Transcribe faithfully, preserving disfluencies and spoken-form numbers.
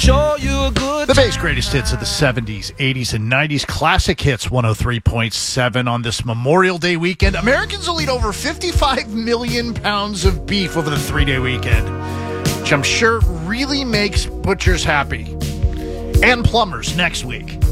show you a good The Bay's greatest hits of the seventies, eighties, and nineties. Classic Hits one oh three point seven on this Memorial Day weekend. Americans will eat over fifty-five million pounds of beef over the three-day weekend, which I'm sure really makes butchers happy. And plumbers next week.